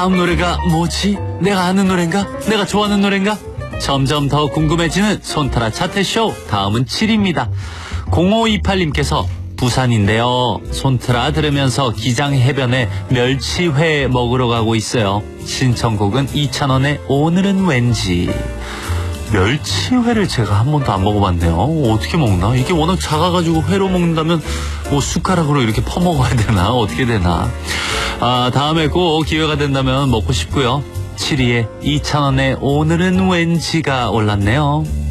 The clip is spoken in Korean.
다음 노래가 뭐지? 내가 아는 노래인가? 내가 좋아하는 노래인가? 점점 더 궁금해지는 손타라 차트쇼. 다음은 7위입니다. 0528님께서 부산인데요. 손트라 들으면서 기장 해변에 멸치회 먹으러 가고 있어요. 신청곡은 이찬원의 오늘은 왠지. 멸치회를 제가 한 번도 안 먹어봤네요. 어떻게 먹나? 이게 워낙 작아가지고 회로 먹는다면 뭐 숟가락으로 이렇게 퍼먹어야 되나? 어떻게 되나? 다음에 꼭 기회가 된다면 먹고 싶고요. 7위에 이찬원의 오늘은 왠지가 올랐네요.